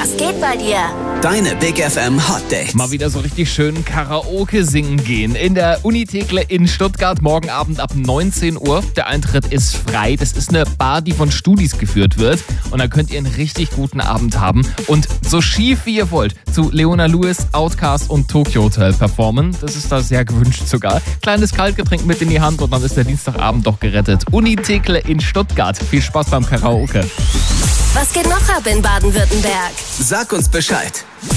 Was geht bei dir? Deine Big FM Hot Dates. Mal wieder so richtig schön Karaoke singen gehen. In der Uni-Thekle in Stuttgart, morgen Abend ab 19 Uhr. Der Eintritt ist frei. Das ist eine Bar, die von Studis geführt wird. Und da könnt ihr einen richtig guten Abend haben. Und so schief wie ihr wollt, zu Leona Lewis, Outkast und Tokyo Hotel performen. Das ist da sehr gewünscht sogar. Kleines Kaltgetränk mit in die Hand und dann ist der Dienstagabend doch gerettet. Uni-Thekle in Stuttgart. Viel Spaß beim Karaoke. Was geht noch ab in Baden-Württemberg? Sag uns Bescheid.